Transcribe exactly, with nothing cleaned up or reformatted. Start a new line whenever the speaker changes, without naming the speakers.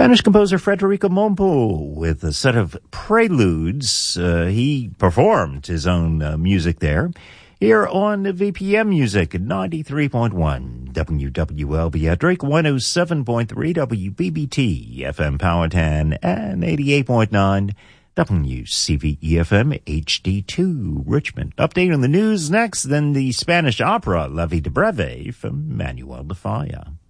Spanish composer Federico Mompo with a set of preludes. Uh, he performed his own uh, music there. Here on V P M Music, ninety-three point one W W L B at Drake, one oh seven point three W B B T F M Powhatan, and eighty-eight point nine W C V E F M H D two Richmond. Update on the news next, then the Spanish opera La Vie de Breve from Manuel de Falla.